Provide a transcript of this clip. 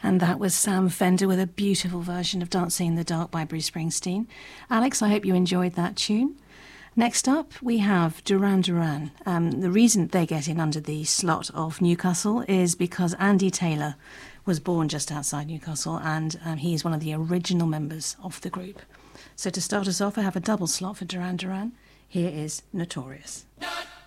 And that was Sam Fender with a beautiful version of Dancing in the Dark by Bruce Springsteen. Alex, I hope you enjoyed that tune. Next up, we have Duran Duran. The reason they get in under the slot of Newcastle is because Andy Taylor was born just outside Newcastle, and he is one of the original members of the group. So to start us off, I have a double slot for Duran Duran. Here is Notorious. No!